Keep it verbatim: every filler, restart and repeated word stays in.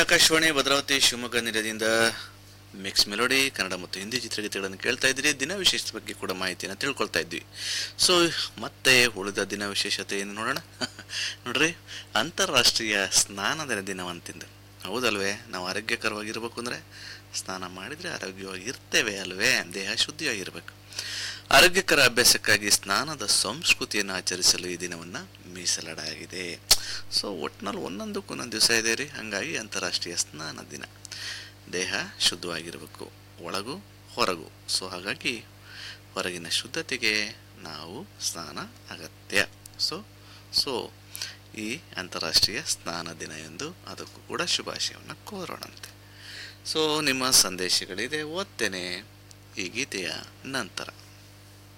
ಆಕಾಶವಾಣಿ ಭದ್ರಾವತಿ ಶಿವಮೊಗ್ಗ ನಿಲಯದಿಂದ mix melody Kannada ಮತ್ತು ಹಿಂದಿ ಚಿತ್ರಗೀತೆಗಳನ್ನು ಕೇಳ್ತಾ ಇದ್ದೀರಿ. ದಿನ ವಿಶೇಷತೆ ಬಗ್ಗೆ ಕೂಡ ಮಾಹಿತಿಯನ್ನು ತಿಳ್ಕೊಳ್ತಾ ಇದ್ವಿ. ಸೊ ಮತ್ತೆ ಉಳಿದ ದಿನ ವಿಶೇಷತೆ ಏನು ನೋಡೋಣ. ನೋಡ್ರಿ, ಅಂತಾರಾಷ್ಟ್ರೀಯ ಸ್ನಾನದ ದಿನವಂತಿಂದ. ಹೌದಲ್ವೇ? ನಾವು ಆರೋಗ್ಯಕರವಾಗಿರ್ಬೇಕು ಅಂದರೆ ಸ್ನಾನ ಮಾಡಿದರೆ ಆರೋಗ್ಯವಾಗಿ ಇರ್ತೇವೆ ಅಲ್ವೇ? ದೇಹ ಶುದ್ಧಿಯಾಗಿರ್ಬೇಕು. ಆರೋಗ್ಯಕರ ಅಭ್ಯಾಸಕ್ಕಾಗಿ ಸ್ನಾನದ ಸಂಸ್ಕೃತಿಯನ್ನು ಆಚರಿಸಲು ಈ ದಿನವನ್ನು ಮೀಸಲಾಡಲಾಗಿದೆ. ಸೊ ಒಟ್ಟಿನಲ್ಲಿ ಒಂದೊಂದಕ್ಕೂ ಒಂದೊಂದು ದಿವಸ ಇದೆ ರೀ. ಹಾಗಾಗಿ ಅಂತಾರಾಷ್ಟ್ರೀಯ ಸ್ನಾನ ದಿನ. ದೇಹ ಶುದ್ಧವಾಗಿರಬೇಕು, ಒಳಗೂ ಹೊರಗೂ. ಸೊ ಹಾಗಾಗಿ ಹೊರಗಿನ ಶುದ್ಧತೆಗೆ ನಾವು ಸ್ನಾನ ಅಗತ್ಯ. ಸೊ ಸೊ ಈ ಅಂತಾರಾಷ್ಟ್ರೀಯ ಸ್ನಾನ ದಿನ ಎಂದು ಅದಕ್ಕೂ ಕೂಡ ಶುಭಾಶಯವನ್ನು ಕೋರೋಣಂತೆ. ಸೊ ನಿಮ್ಮ ಸಂದೇಶಗಳಿದೆ, ಓದ್ತೇನೆ ಈ ಗೀತೆಯ ನಂತರ.